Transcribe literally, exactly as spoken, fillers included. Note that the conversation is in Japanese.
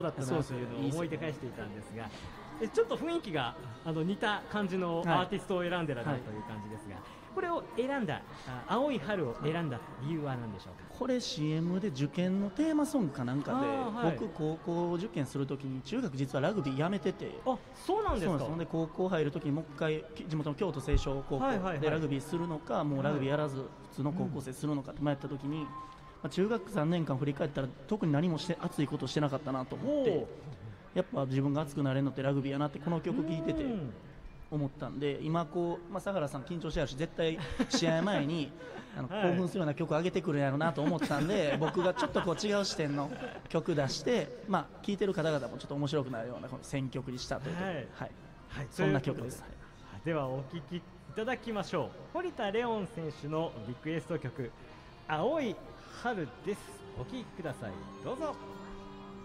だったなというのを思い出返していたんですが、えちょっと雰囲気があの似た感じのアーティストを選んでらなという感じですが、はい、これを選んだあ青い春を選んだ理由は何でしょうか。 これ シーエム で受験のテーマソングかなんかで、 はい、 僕高校受験するときに中学実はラグビーやめてて、 あそうなんですか。 そんで高校入るときにもう一回地元の京都青少高校でラグビーするのか、もうラグビーやらず普通の高校生するのかって迷ったときに、まあ、中学さんねんかん振り返ったら特に何もして熱いことしてなかったなと思って、やっぱ自分が熱くなれるのってラグビーやなってこの曲聴いてて思ったんで、今こう、まあ、相原さん緊張してあるし絶対試合前にあの興奮するような曲上げてくるんやろうなと思ったんで、僕がちょっとこう違う視点の曲出して、まあ、聴いてる方々もちょっと面白くなるようなこの選曲にしたということで、はいはいはい、そんな曲です。はい、 ではお聴きいただきましょう。堀田レオン選手のリクエスト曲青い春です。お聴きください。どうぞ。